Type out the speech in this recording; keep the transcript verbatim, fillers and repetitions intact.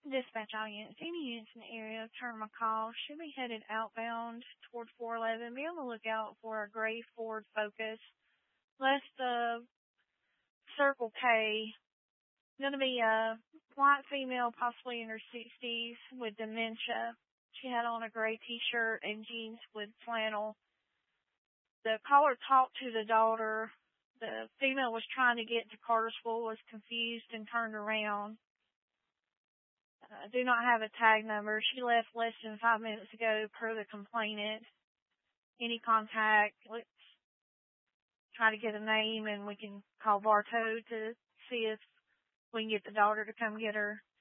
Dispatch audience. Any units in the area turn my call should be headed outbound toward four eleven. Be on the lookout for a gray Ford Focus. Left the Circle K. Going to be a white female, possibly in her sixties, with dementia. She had on a gray T-shirt and jeans with flannel. The caller talked to the daughter. The female was trying to get to Cartersville, was confused and turned around. Uh, do not have a tag number. She left less than five minutes ago per the complainant. Any contact, let's try to get a name and we can call Bartow to see if we can get the daughter to come get her.